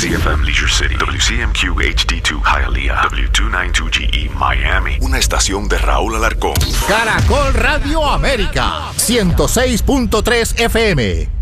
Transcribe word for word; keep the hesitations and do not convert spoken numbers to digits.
C F M Leisure City, W C M Q H D dos Hialeah, W dos noventa y dos G E Miami. Una estación de Raúl Alarcón. Caracol Radio América, ciento seis punto tres F M.